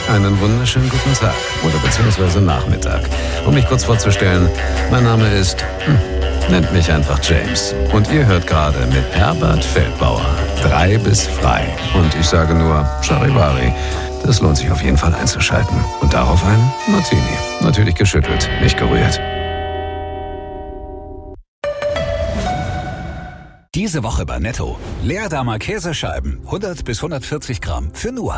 Einen wunderschönen guten Tag oder beziehungsweise Nachmittag. Um mich kurz vorzustellen, mein Name ist, nennt mich einfach James. Und ihr hört gerade mit Herbert Feldbauer 3 bis frei. Und ich sage nur Charivari. Das lohnt sich auf jeden Fall einzuschalten. Und darauf ein Martini. Natürlich geschüttelt, nicht gerührt. Diese Woche bei Netto. Leerdammer Käsescheiben, 100 bis 140 Gramm, für nur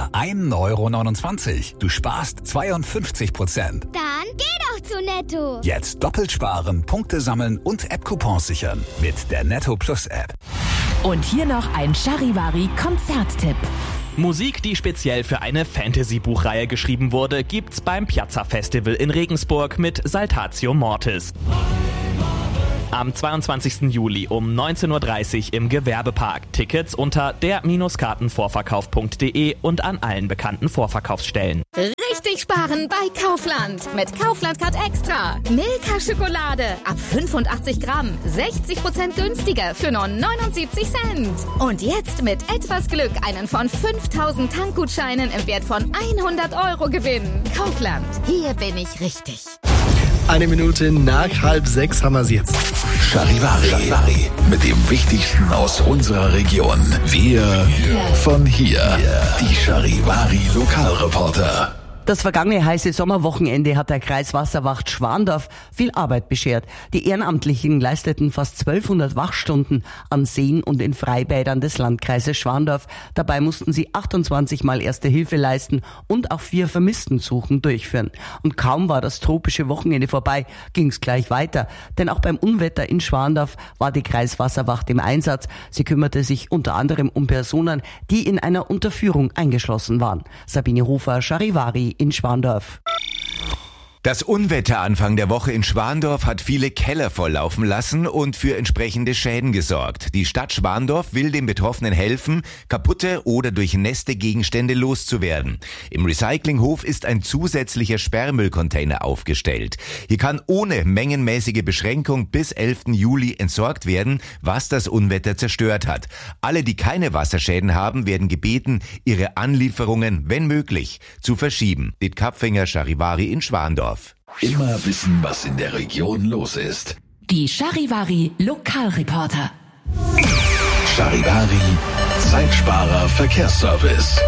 1,29 €. Du sparst 52%. Dann geh doch zu Netto. Jetzt doppelt sparen, Punkte sammeln und App-Coupons sichern mit der Netto Plus App. Und hier noch ein Charivari-Konzerttipp. Musik, die speziell für eine Fantasy-Buchreihe geschrieben wurde, gibt's beim Piazza Festival in Regensburg mit Saltatio Mortis. Am 22. Juli um 19:30 Uhr im Gewerbepark. Tickets unter der-kartenvorverkauf.de und an allen bekannten Vorverkaufsstellen. Richtig sparen bei Kaufland. Mit Kaufland Card Extra. Milka Schokolade ab 85 Gramm. 60% günstiger für nur 79 Cent. Und jetzt mit etwas Glück einen von 5000 Tankgutscheinen im Wert von 100 € gewinnen. Kaufland. Hier bin ich richtig. 1 Minute nach 5:30 haben wir sie jetzt. Charivari. Mit dem Wichtigsten aus unserer Region. Wir von hier. Die Charivari Lokalreporter. Das vergangene heiße Sommerwochenende hat der Kreiswasserwacht Schwandorf viel Arbeit beschert. Die Ehrenamtlichen leisteten fast 1200 Wachstunden an Seen und in Freibädern des Landkreises Schwandorf. Dabei mussten sie 28 Mal Erste Hilfe leisten und auch 4 Vermisstensuchen durchführen. Und kaum war das tropische Wochenende vorbei, ging es gleich weiter. Denn auch beim Unwetter in Schwandorf war die Kreiswasserwacht im Einsatz. Sie kümmerte sich unter anderem um Personen, die in einer Unterführung eingeschlossen waren. Sabine Hofer, Charivari in Schwandorf. Das Unwetter Anfang der Woche in Schwandorf hat viele Keller volllaufen lassen und für entsprechende Schäden gesorgt. Die Stadt Schwandorf will den Betroffenen helfen, kaputte oder durchnässte Gegenstände loszuwerden. Im Recyclinghof ist ein zusätzlicher Sperrmüllcontainer aufgestellt. Hier kann ohne mengenmäßige Beschränkung bis 11. Juli entsorgt werden, was das Unwetter zerstört hat. Alle, die keine Wasserschäden haben, werden gebeten, ihre Anlieferungen, wenn möglich, zu verschieben. Dit Kapfinger, Charivari in Schwandorf. Immer wissen, was in der Region los ist. Die Charivari Lokalreporter. Charivari Zeitsparer Verkehrsservice.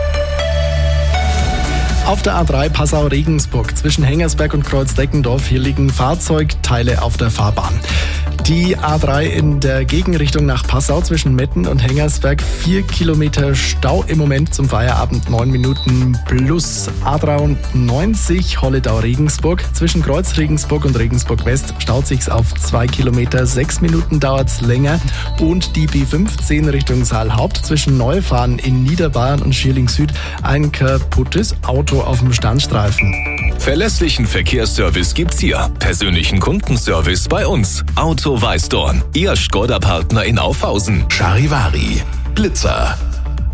Auf der A3 Passau-Regensburg zwischen Hengersberg und Kreuzdeckendorf, hier liegen Fahrzeugteile auf der Fahrbahn. Die A3 in der Gegenrichtung nach Passau zwischen Metten und Hengersberg, 4 Kilometer Stau im Moment zum Feierabend, 9 Minuten plus. A93 Holledau-Regensburg zwischen Kreuz Regensburg und Regensburg West staut sich's auf 2 Kilometer, 6 Minuten dauert's länger. Und die B15 Richtung Saalhaupt zwischen Neufahren in Niederbayern und Schierling Süd, ein kaputtes Auto auf dem Standstreifen. Verlässlichen Verkehrsservice gibt's hier. Persönlichen Kundenservice bei uns. Auto Weißdorn. Ihr Škoda-Partner in Aufhausen. Charivari. Blitzer.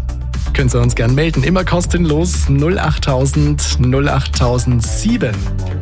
Könnt ihr uns gern melden. Immer kostenlos 08000 08007.